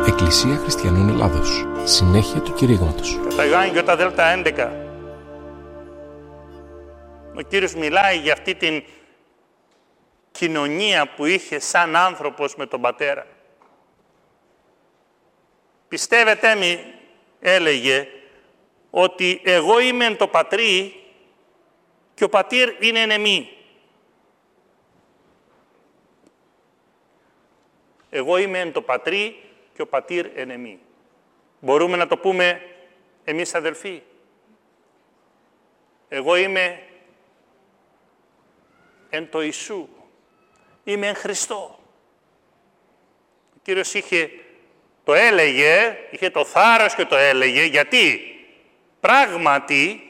Εκκλησία Χριστιανών Ελλάδος. Συνέχεια του κηρύγματος. Κατά Ιωάννη Ιώτα Δέλτα 11, ο Κύριος μιλάει για αυτή την κοινωνία που είχε σαν άνθρωπος με τον Πατέρα. Πιστεύετε μη, έλεγε, ότι εγώ είμαι εν το Πατρί και ο Πατήρ είναι εν εμεί. Εγώ είμαι εν το Πατρί και ο Πατήρ εν εμεί. Μπορούμε να το πούμε εμείς αδελφοί. Εγώ είμαι εν το Ιησού. Είμαι εν Χριστώ. Ο Κύριος το έλεγε, είχε το θάρρος και το έλεγε, γιατί πράγματι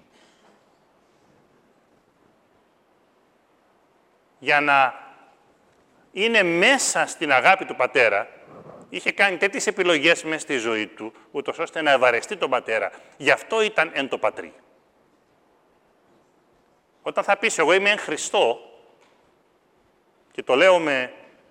για να είναι μέσα στην αγάπη του Πατέρα, είχε κάνει τέτοιες επιλογές μέσα στη ζωή του, ούτως ώστε να ευαρεστεί τον Πατέρα. Γι' αυτό ήταν εν το Πατρί. Όταν θα πεις εγώ είμαι εν Χριστώ, και το λέω με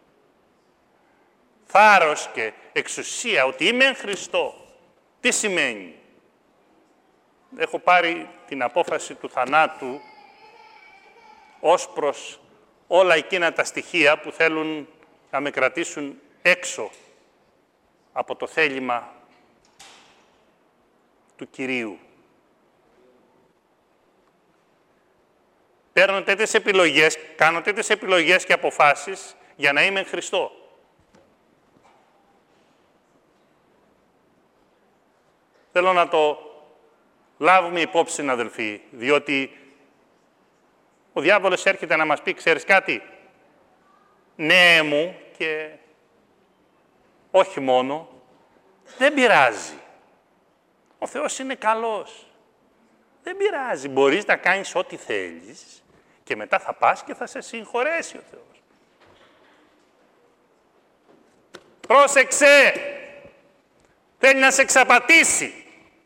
θάρρος και εξουσία ότι είμαι εν Χριστώ, τι σημαίνει? Έχω πάρει την απόφαση του θανάτου ως προς όλα εκείνα τα στοιχεία που θέλουν να με κρατήσουν έξω από το θέλημα του Κυρίου. Παίρνω τέτοιες επιλογές, κάνω τέτοιες επιλογές και αποφάσεις για να είμαι εν Χριστώ. Θέλω να το λάβουμε υπόψη, αδελφοί, διότι ο διάβολος έρχεται να μας πει, ξέρεις κάτι, ναι μου και όχι μόνο, δεν πειράζει. Ο Θεός είναι καλός. Δεν πειράζει, μπορείς να κάνεις ό,τι θέλεις και μετά θα πας και θα σε συγχωρέσει ο Θεός. Πρόσεξε! Θέλει να σε εξαπατήσει.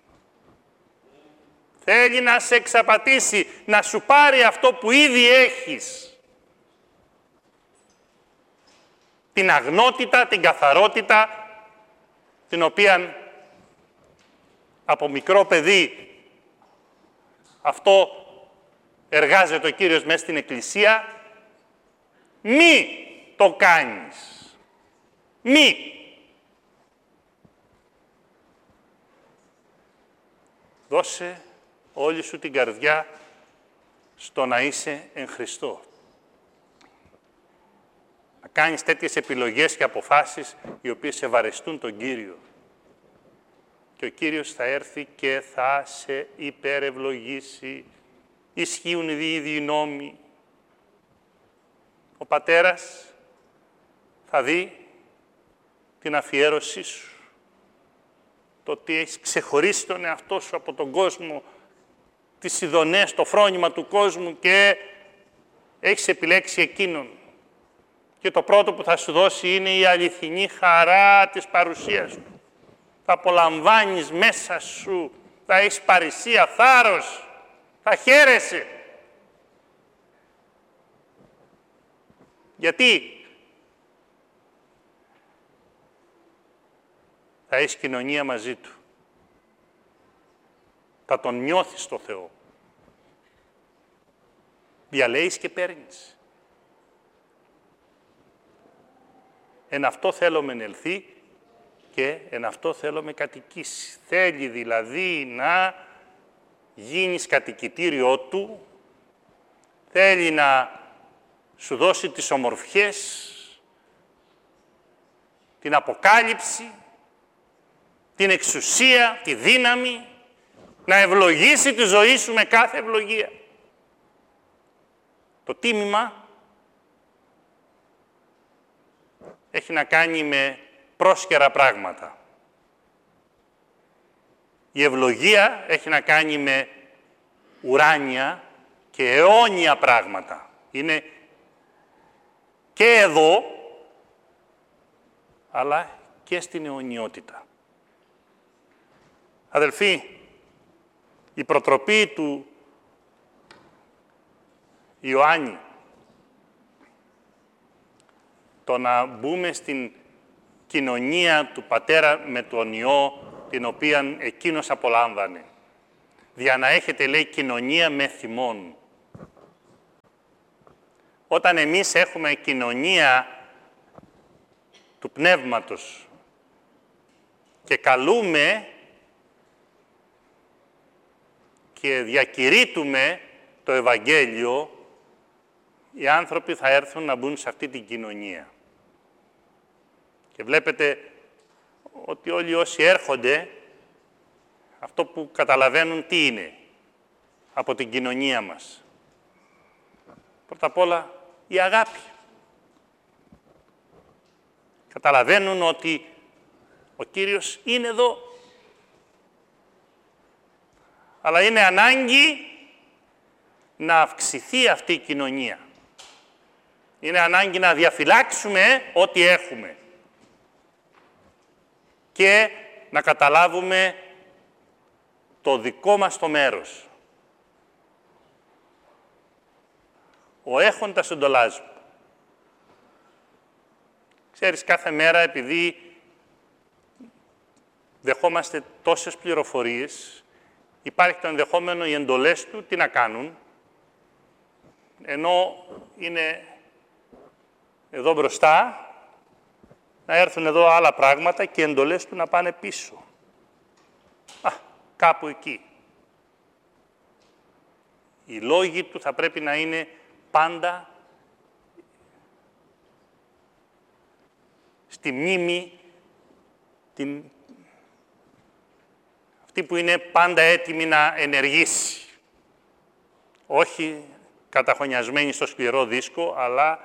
Θέλει να σε εξαπατήσει, να σου πάρει αυτό που ήδη έχεις. Την αγνότητα, την καθαρότητα, την οποία από μικρό παιδί αυτό εργάζεται ο Κύριος μέσα στην Εκκλησία. Μη το κάνεις. Μη. Δώσε όλη σου την καρδιά στο να είσαι εν Χριστώ. Να κάνεις τέτοιες επιλογές και αποφάσεις οι οποίες ευαρεστούν τον Κύριο. Και ο Κύριος θα έρθει και θα σε υπερευλογήσει. Ισχύουν οι ίδιοι νόμοι. Ο Πατέρας θα δει την αφιέρωσή σου. Το ότι έχεις ξεχωρίσει τον εαυτό σου από τον κόσμο, τις ειδονές, το φρόνημα του κόσμου και έχεις επιλέξει εκείνον. Και το πρώτο που θα σου δώσει είναι η αληθινή χαρά της παρουσίας του. Θα απολαμβάνεις μέσα σου, θα έχεις παρησία, θάρρος, θα χαίρεσαι. Γιατί θα έχεις κοινωνία μαζί του. Θα τον νιώθεις το Θεό. Διαλέεις και παίρνεις. Εν αυτό θέλω με ενελθεί και εν αυτό θέλω με κατοικήσει. Θέλει δηλαδή να γίνεις κατοικητήριό του, θέλει να σου δώσει τις ομορφιές, την αποκάλυψη, την εξουσία, τη δύναμη, να ευλογήσει τη ζωή σου με κάθε ευλογία. Το τίμημα έχει να κάνει με πρόσκαιρα πράγματα. Η ευλογία έχει να κάνει με ουράνια και αιώνια πράγματα. Είναι και εδώ, αλλά και στην αιωνιότητα. Αδελφοί, η προτροπή του Ιωάννη, το να μπούμε στην κοινωνία του Πατέρα με τον Υιό, την οποία εκείνος απολάμβανε. Δια να έχετε, λέει, κοινωνία με θυμόν. Όταν εμείς έχουμε κοινωνία του Πνεύματος και καλούμε και διακηρύττουμε το Ευαγγέλιο, οι άνθρωποι θα έρθουν να μπουν σε αυτή την κοινωνία. Και βλέπετε ότι όλοι όσοι έρχονται, αυτό που καταλαβαίνουν τι είναι από την κοινωνία μας. Πρώτα απ' όλα, η αγάπη. Καταλαβαίνουν ότι ο Κύριος είναι εδώ. Αλλά είναι ανάγκη να αυξηθεί αυτή η κοινωνία. Είναι ανάγκη να διαφυλάξουμε ό,τι έχουμε. Και να καταλάβουμε το δικό μας το μέρος. Ο έχοντας εντολάζει. Ξέρεις, κάθε μέρα, επειδή δεχόμαστε τόσες πληροφορίες, υπάρχει το ενδεχόμενο οι εντολές του τι να κάνουν, ενώ είναι εδώ μπροστά, να έρθουν εδώ άλλα πράγματα και οι εντολές του να πάνε πίσω. Κάπου εκεί. Οι λόγοι του θα πρέπει να είναι πάντα στη μνήμη, αυτή που είναι πάντα έτοιμη να ενεργήσει. Όχι καταχωνιασμένη στο σκληρό δίσκο, αλλά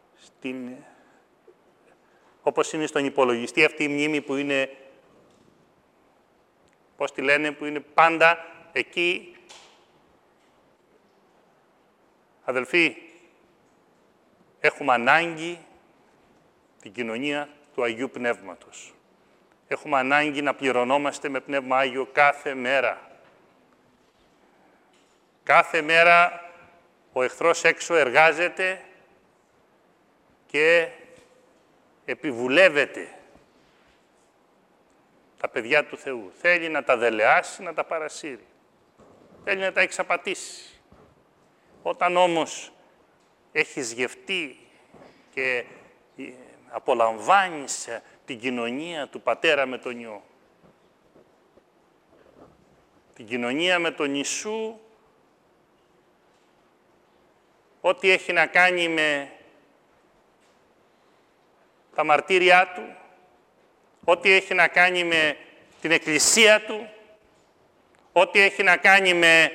όπως είναι στον υπολογιστή αυτή η μνήμη που είναι, πώς τη λένε, που είναι πάντα εκεί. Αδελφοί, έχουμε ανάγκη την κοινωνία του Αγίου Πνεύματος. Έχουμε ανάγκη να πληρωνόμαστε με Πνεύμα Άγιο κάθε μέρα. Κάθε μέρα ο εχθρός έξω εργάζεται και επιβουλεύεται τα παιδιά του Θεού. Θέλει να τα δελεάσει, να τα παρασύρει. Θέλει να τα εξαπατήσει. Όταν όμως έχεις γευτεί και απολαμβάνεις την κοινωνία του Πατέρα με τον Υιό, την κοινωνία με τον Ιησού, ό,τι έχει να κάνει με τα μαρτύρια Του, ό,τι έχει να κάνει με την Εκκλησία Του, ό,τι έχει να κάνει με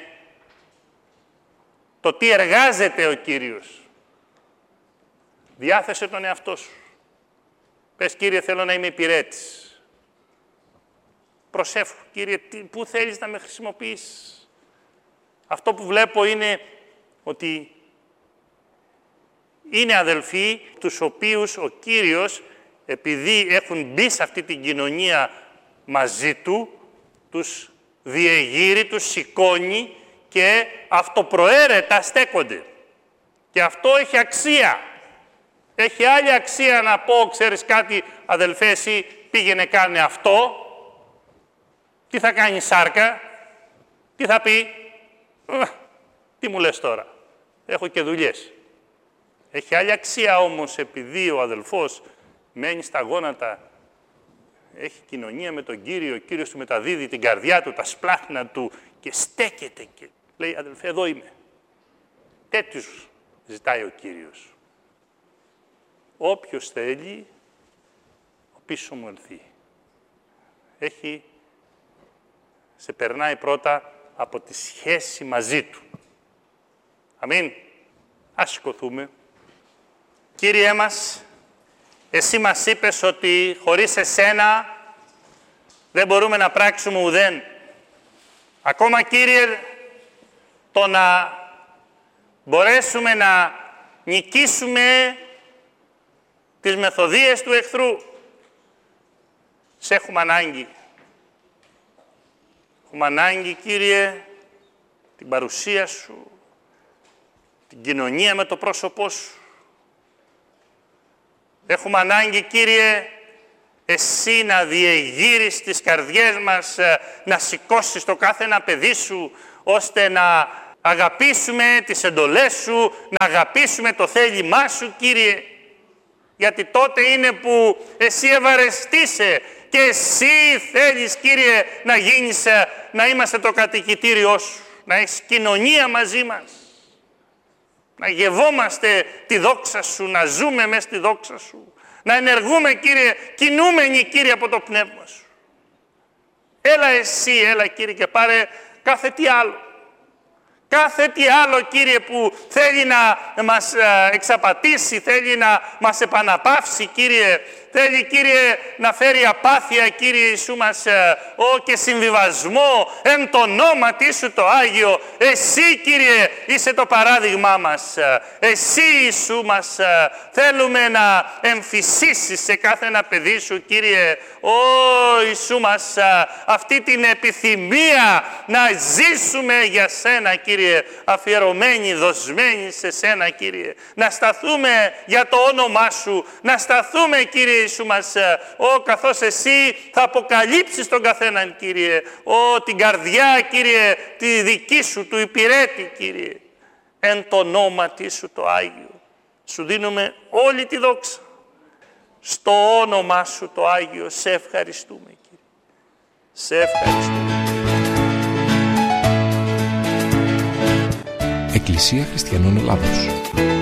το τι εργάζεται ο Κύριος. Διάθεσε τον εαυτό σου. Πες, Κύριε, θέλω να είμαι υπηρέτης. Προσεύχου, Κύριε, πού θέλεις να με χρησιμοποιήσεις. Αυτό που βλέπω είναι ότι είναι αδελφοί τους οποίους ο Κύριος, επειδή έχουν μπει σε αυτή την κοινωνία μαζί Του, τους διεγείρει, τους σηκώνει και αυτοπροαίρετα στέκονται. Και αυτό έχει αξία. Έχει άλλη αξία να πω, ξέρεις κάτι, αδελφέ, εσύ πήγαινε κάνε αυτό. Τι θα κάνει σάρκα, τι θα πει, τι μου λες τώρα, έχω και δουλειές. Έχει άλλη αξία όμως επειδή ο αδελφός μένει στα γόνατα, έχει κοινωνία με τον Κύριο, ο Κύριος του μεταδίδει την καρδιά του, τα σπλάχνα του και στέκεται και λέει, αδελφέ, εδώ είμαι. Τέτοιους ζητάει ο Κύριος. Όποιος θέλει, ο πίσω μου ελθεί. Σε περνάει πρώτα από τη σχέση μαζί Του. Αμήν. Ας σηκωθούμε. Κύριέ μας, Εσύ μας είπες ότι χωρίς Εσένα δεν μπορούμε να πράξουμε ουδέν. Ακόμα, Κύριε, το να μπορέσουμε να νικήσουμε τις μεθοδείες του εχθρού, σε έχουμε ανάγκη. Έχουμε ανάγκη, Κύριε, την παρουσία Σου, την κοινωνία με το πρόσωπό Σου. Έχουμε ανάγκη, Κύριε, Εσύ να διεγείρεις τις καρδιές μας, να σηκώσεις το κάθε ένα παιδί σου, ώστε να αγαπήσουμε τις εντολές σου, να αγαπήσουμε το θέλημά σου, Κύριε. Γιατί τότε είναι που εσύ ευαρεστείσαι και εσύ θέλεις, Κύριε, να γίνεις, να είμαστε το κατοικητήριό σου, να έχεις κοινωνία μαζί μας, να γευόμαστε τη δόξα σου, να ζούμε μέσα στη δόξα σου, να ενεργούμε, Κύριε, κινούμενοι, Κύριε, από το πνεύμα σου. Έλα εσύ, έλα, Κύριε, και πάρε κάθε τι άλλο. Κάθε τι άλλο, Κύριε, που θέλει να μας εξαπατήσει, θέλει να μας επαναπαύσει, Κύριε. Θέλει, Κύριε, να φέρει απάθεια, Κύριε Ιησού μας, και συμβιβασμό εν το ονόματι σου το Άγιο. Εσύ, Κύριε, είσαι το παράδειγμά μας. Εσύ, Ιησού μας, θέλουμε να εμφυσίσεις σε κάθε ένα παιδί σου, Κύριε. Ιησού μας, αυτή την επιθυμία να ζήσουμε για Σένα, Κύριε, αφιερωμένοι, δοσμένοι σε Σένα, Κύριε. Να σταθούμε για το όνομά Σου, να σταθούμε, Κύριε Ιησού μας, καθώς Εσύ θα αποκαλύψεις τον καθέναν, Κύριε, την καρδιά, Κύριε, τη δική Σου, του υπηρέτη, Κύριε, εν το ονόματι Σου το Άγιο. Σου δίνουμε όλη τη δόξα. Στο όνομά Σου το Άγιο, σε ευχαριστούμε, Κύριε. Σε ευχαριστούμε. Εκκλησία Χριστιανών Ελλάδος.